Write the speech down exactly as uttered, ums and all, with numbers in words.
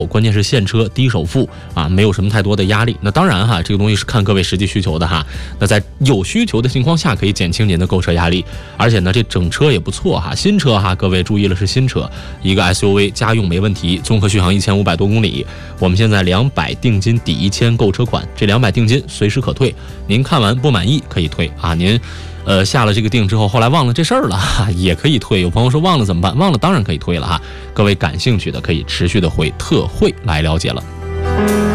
关键是现车低首付啊，没有什么太多的压力。那当然哈，这个东西是看各位实际需求的哈。那在有需求的情况下，可以减轻您的购车压力。而且呢，这整车也不错哈，新车哈，各位注意了，是新车，一个 S U V， 家用没问题，综合续航一千五百多公里。我们现在两百定金抵一千购车款，这两百定金随时可退。您看完不满意可以退啊，您。呃，下了这个定之后，后来忘了这事儿了哈，也可以退。有朋友说忘了怎么办？忘了当然可以退了哈。各位感兴趣的可以持续的回特惠来了解了。